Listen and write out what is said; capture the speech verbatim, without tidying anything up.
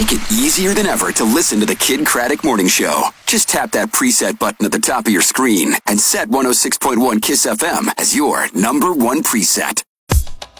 make it easier than ever to listen to the Kid Craddock Morning Show. Just tap that preset button at the top of your screen and set one oh six point one KISS F M as your number one preset.